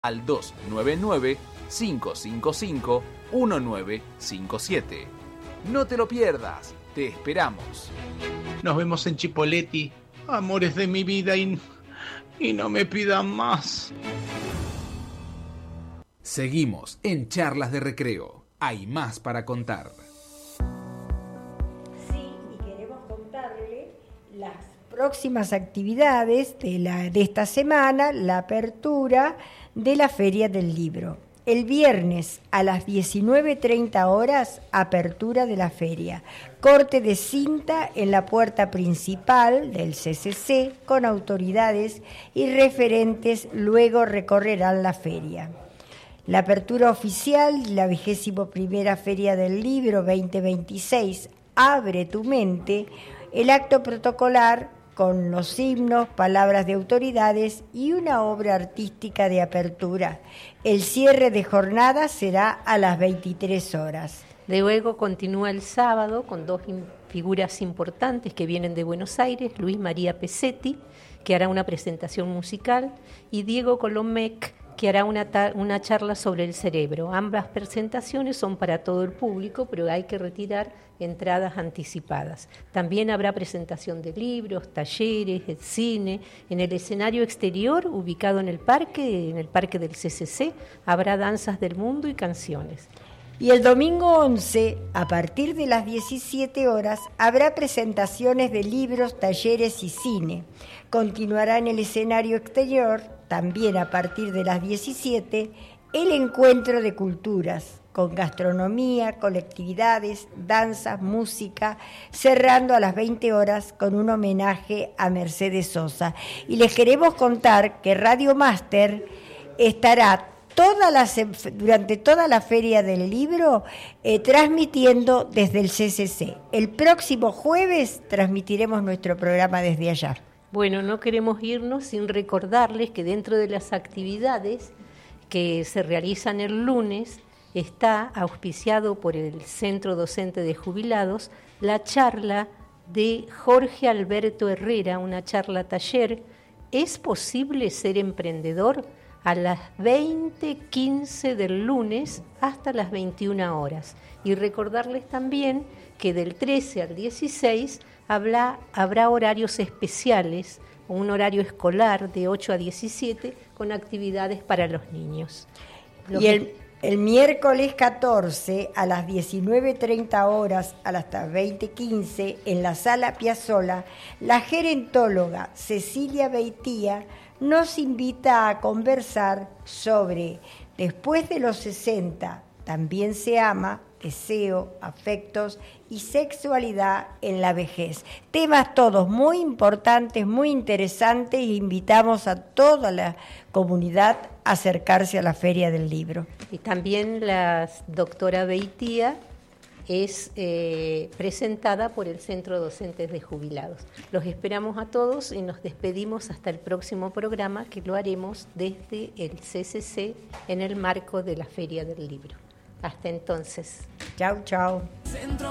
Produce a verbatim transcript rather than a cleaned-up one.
al dos nueve nueve, cinco cinco cinco, uno nueve cinco siete. No te lo pierdas, te esperamos. Nos vemos en Chipoleti, amores de mi vida, y, y no me pidan más. Seguimos en Charlas de Recreo. Hay más para contar. Sí, y queremos contarle las próximas actividades de, la, de esta semana, la apertura de la Feria del Libro. El viernes a las diecinueve treinta horas, apertura de la feria. Corte de cinta en la puerta principal del C C C con autoridades y referentes, luego recorrerán la feria. La apertura oficial de la vigésima primera Feria del Libro veinte veintiséis, Abre tu mente, el acto protocolar con los himnos, palabras de autoridades y una obra artística de apertura. El cierre de jornada será a las veintitrés horas. Luego continúa el sábado con dos figuras importantes que vienen de Buenos Aires, Luis María Pesetti, que hará una presentación musical, y Diego Colomec, que hará una, ta- una charla sobre el cerebro. Ambas presentaciones son para todo el público, pero hay que retirar entradas anticipadas. También habrá presentación de libros, talleres, el cine. En el escenario exterior, ubicado en el parque, en el parque del C C C, habrá danzas del mundo y canciones. Y el domingo once, a partir de las diecisiete horas, habrá presentaciones de libros, talleres y cine. Continuará en el escenario exterior, también a partir de las diecisiete, el encuentro de culturas, con gastronomía, colectividades, danzas, música, cerrando a las veinte horas con un homenaje a Mercedes Sosa. Y les queremos contar que Radio Máster estará Toda la, durante toda la Feria del Libro eh, transmitiendo desde el C C C. El próximo jueves transmitiremos nuestro programa desde allá. Bueno, no queremos irnos sin recordarles que dentro de las actividades que se realizan el lunes está auspiciado por el Centro Docente de Jubilados la charla de Jorge Alberto Herrera, una charla taller, ¿es posible ser emprendedor?, a las veinte quince del lunes hasta las veintiuna horas. Y recordarles también que del trece al dieciséis habrá, habrá horarios especiales, un horario escolar de ocho a diecisiete con actividades para los niños. Y el, el miércoles catorce a las diecinueve treinta horas a las veinte quince en la Sala Piazzolla, la gerentóloga Cecilia Beitía nos invita a conversar sobre después de los sesenta, también se ama, deseo, afectos y sexualidad en la vejez. Temas todos muy importantes, muy interesantes, e invitamos a toda la comunidad a acercarse a la Feria del Libro. Y también la doctora Beitía es eh, presentada por el Centro Docentes de Jubilados. Los esperamos a todos y nos despedimos hasta el próximo programa, que lo haremos desde el C C C en el marco de la Feria del Libro. Hasta entonces. Chau, chau.